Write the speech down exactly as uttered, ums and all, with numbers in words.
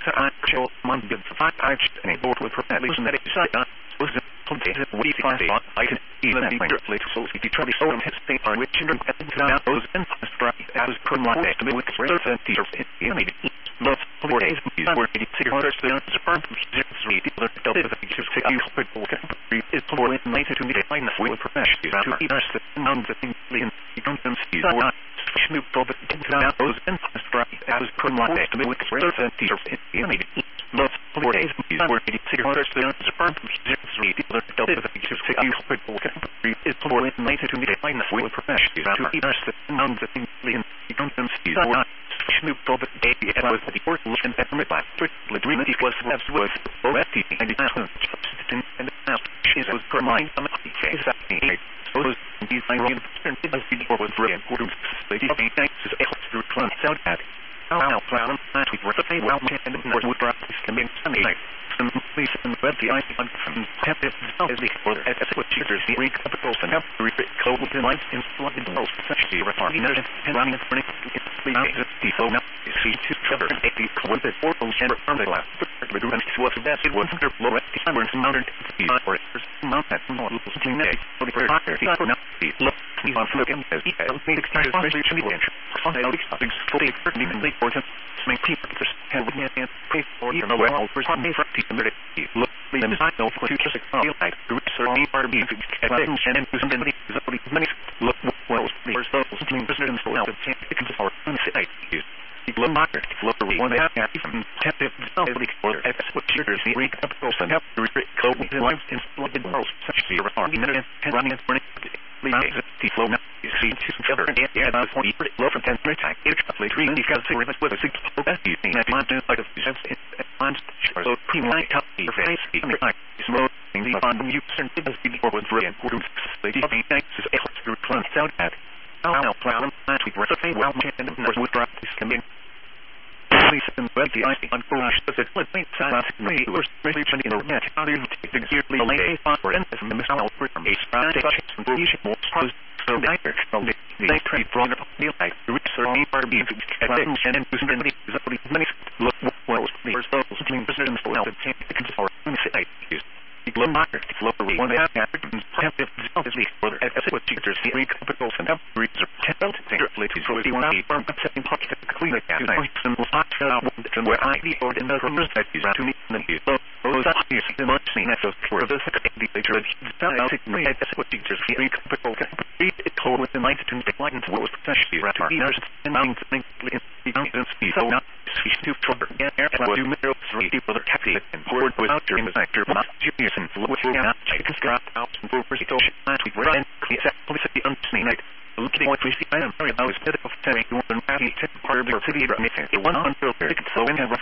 I show one good five I and board with professionalism that side was the we find I can even be directly to so if you try to show his thing on which you out those and strike as from like that to be with certain teachers in the love four days where you see your first the firm three people that double the pictures take you quick is for later to me to find the full professional to either the nuns that think you don't see or Snoop Dogg out those and strike as from like that to be with certain teachers in the love four days where you see your first the firm three people that double the pictures take you quick is for later to me to find the full professional to either the nuns that think you don't see or Snoop Dogg baby and was the fourth and peppermint by strictly dream it was left with already and the answer and the house she was per mind some face that me so these I really turned it as before was very important they think is a through front sound at how proud I we were the well and the would drop this coming Sunday night some please and web the ice on from happy as the for as what teachers the week of the and have to repeat code with the lights in flooded those essentially reform and running it running the so now see to cover eighty with the four and from the last but when it was that it was under low at the summer and mountain for it mount that more little thing there for the partner he could not see look we want to look at as he has made excited especially to the bench on the topics fully certainly in the important make people just have with and pay for you know well for some for people that look them I know for future six feel like groups are being part of being attention and somebody is only many look well there's those things business so now it can just our unsafe people are not look for one half even tempted somebody for as what triggers the read up person have to read code in life in flooded worlds such as your army minute and running and running the flow now you see two together and yeah that's one you low from ten minutes time it's roughly three and you got to with with a six that you think that line like a and so cream light top your face and the eye is low in the on you turn it as before was very important they did be thanks is a through front sound at how proud I we were say well and would drop this coming please and web the ice on flash but the clip ain't silent me was really in the net how do you take the yearly lay for instance from the missile from a strand and bullshit more so they from the they trade from the deal like research part being and and many many look well the first those things business for now the can for insight use people market flow one they have have at least for as what teachers see read capital and have research belt directly to so you want to from setting pocket clean it and some hot out and where I be or in the rumors that is to me and you so those are here the much seen as for the second teacher out me as what teachers see read capital read it code with the night to decline to what was potentially right nurse and mind to think the speed so not see to trouble and air and do middle three people are happy and forward without your factor not genius and what you not take a scrap out and for to we run police the unseen night looking what we see I am very I was bit of telling you one happy tip part of your city but missing the one on filter so in